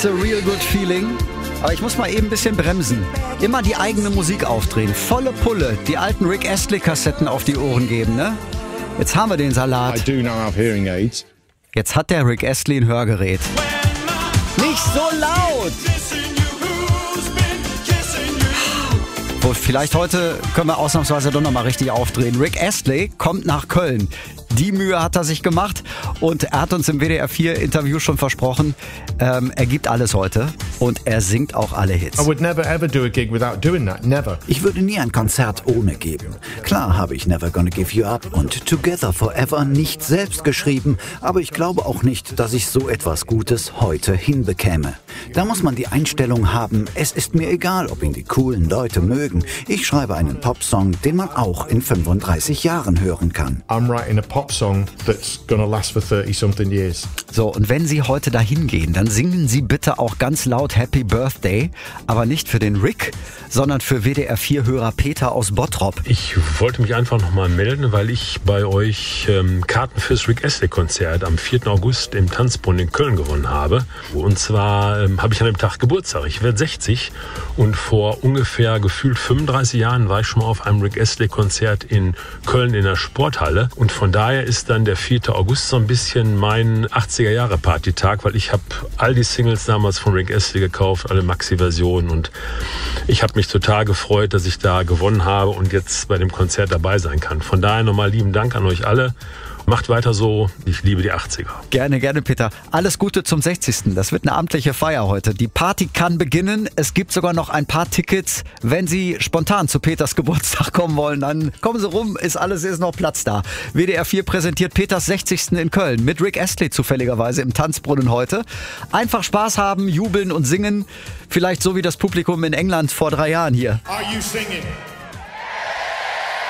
It's a real good feeling. Aber ich muss mal eben ein bisschen bremsen. Immer die eigene Musik aufdrehen. Volle Pulle. Die alten Rick Astley-Kassetten auf die Ohren geben, ne? Jetzt haben wir den Salat. I do now have hearing aids. Jetzt hat der Rick Astley ein Hörgerät. Nicht so laut! So, vielleicht heute können wir ausnahmsweise doch nochmal richtig aufdrehen. Rick Astley kommt nach Köln. Die Mühe hat er sich gemacht und er hat uns im WDR 4 Interview schon versprochen, er gibt alles heute und er singt auch alle Hits. I would never ever do a gig without doing that, never. Ich würde nie ein Konzert ohne geben. Klar habe ich Never Gonna Give You Up und Together Forever nicht selbst geschrieben, aber ich glaube auch nicht, dass ich so etwas Gutes heute hinbekäme. Da muss man die Einstellung haben, es ist mir egal, ob ihn die coolen Leute mögen. Ich schreibe einen Popsong, den man auch in 35 Jahren hören kann. I'm writing a pop song that's gonna last for 30-something years. So, und wenn Sie heute dahin gehen, dann singen Sie bitte auch ganz laut Happy Birthday, aber nicht für den Rick, sondern für WDR 4-Hörer Peter aus Bottrop. Ich wollte mich einfach nochmal melden, weil ich bei euch Karten fürs Rick Astley-Konzert am 4. August im Tanzbrunnen in Köln gewonnen habe. Und zwar habe ich an dem Tag Geburtstag. Ich werde 60 und vor ungefähr gefühlt 35 Jahren war ich schon mal auf einem Rick Astley-Konzert in Köln in der Sporthalle. Und von daher ist dann der 4. August so ein bisschen mein 80er-Jahre-Partytag, weil ich habe all die Singles damals von Rick Astley gekauft, alle Maxi-Versionen, und ich habe mich total gefreut, dass ich da gewonnen habe und jetzt bei dem Konzert dabei sein kann. Von daher nochmal lieben Dank an euch alle. Macht weiter so. Ich liebe die 80er. Gerne, gerne, Peter. Alles Gute zum 60. Das wird eine amtliche Feier heute. Die Party kann beginnen. Es gibt sogar noch ein paar Tickets. Wenn Sie spontan zu Peters Geburtstag kommen wollen, dann kommen Sie rum. Ist noch Platz da. WDR 4 präsentiert Peters 60. in Köln. Mit Rick Astley zufälligerweise im Tanzbrunnen heute. Einfach Spaß haben, jubeln und singen. Vielleicht so wie das Publikum in England vor 3 Jahren hier. Are you singing?